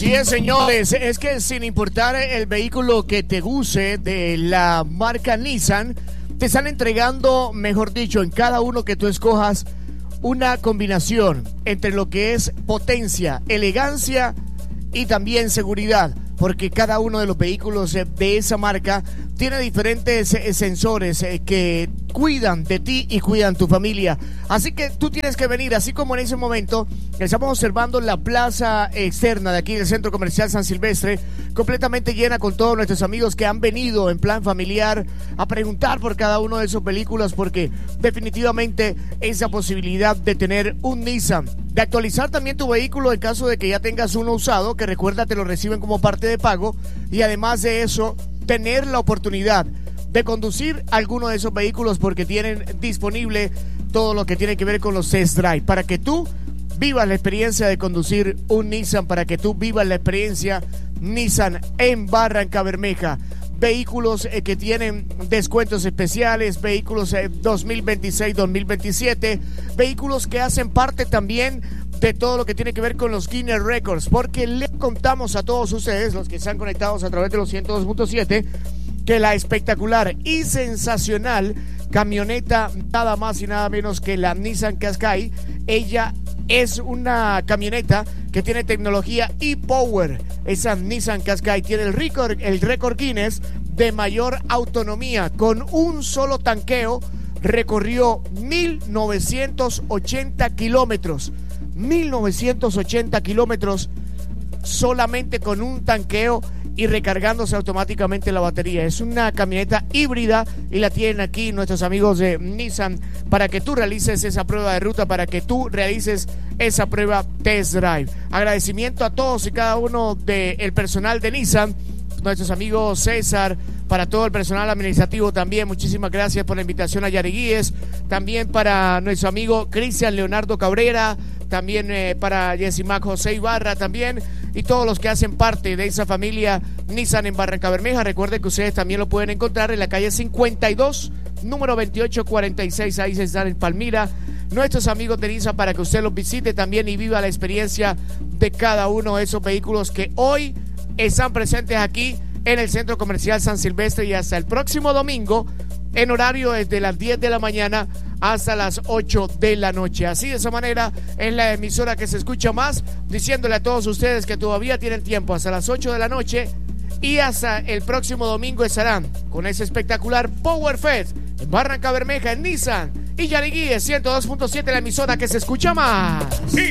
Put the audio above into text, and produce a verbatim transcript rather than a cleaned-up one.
Así es, señores, es que sin importar el vehículo que te guste de la marca Nissan, te están entregando, mejor dicho, en cada uno que tú escojas, una combinación entre lo que es potencia, elegancia y también seguridad, porque cada uno de los vehículos de esa marca tiene diferentes sensores que cuidan de ti y cuidan tu familia. Así que tú tienes que venir, así como en ese momento estamos observando la plaza externa de aquí del Centro Comercial San Silvestre, completamente llena con todos nuestros amigos que han venido en plan familiar a preguntar por cada uno de esos vehículos, porque definitivamente esa posibilidad de tener un Nissan, de actualizar también tu vehículo en caso de que ya tengas uno usado, que recuerda te lo reciben como parte de pago, y además de eso tener la oportunidad de conducir alguno de esos vehículos porque tienen disponible todo lo que tiene que ver con los test drive, para que tú vivas la experiencia de conducir un Nissan, para que tú vivas la experiencia Nissan en Barranca Bermeja. Vehículos eh, que tienen descuentos especiales, vehículos eh, dos mil veintiséis dos mil veintisiete, vehículos que hacen parte también de todo lo que tiene que ver con los Guinness Records, porque le contamos a todos ustedes, los que están conectados a través de los ciento dos punto siete, que la espectacular y sensacional camioneta, nada más y nada menos que la Nissan Qashqai, ella es una camioneta que tiene tecnología e-Power. Esa Nissan Qashqai tiene el récord, el récord Guinness de mayor autonomía. Con un solo tanqueo recorrió mil novecientos ochenta kilómetros. mil novecientos ochenta kilómetros solamente con un tanqueo y recargándose automáticamente la batería. Es una camioneta híbrida y la tienen aquí nuestros amigos de Nissan para que tú realices esa prueba de ruta, para que tú realices esa prueba test drive. Agradecimiento a todos y cada uno del personal de Nissan, nuestros amigos César, para todo el personal administrativo también, muchísimas gracias por la invitación a Yariguíes, también para nuestro amigo Cristian Leonardo Cabrera, también eh, para Yesimac José Ibarra también, y todos los que hacen parte de esa familia Nissan en Barranca Bermeja. Recuerden que ustedes también lo pueden encontrar en la calle cincuenta y dos, número veintiocho cuarenta y seis, ahí se están en Palmira, nuestros amigos de Nissan, para que usted los visite también y viva la experiencia de cada uno de esos vehículos que hoy están presentes aquí en el Centro Comercial San Silvestre, y hasta el próximo domingo en horario desde las diez de la mañana hasta las ocho de la noche. Así, de esa manera, en la emisora que se escucha más, diciéndole a todos ustedes que todavía tienen tiempo hasta las ocho de la noche, y hasta el próximo domingo estarán con ese espectacular Power Fest en Barranca Bermeja, en Nissan y Yariguíes ciento dos punto siete, la emisora que se escucha más.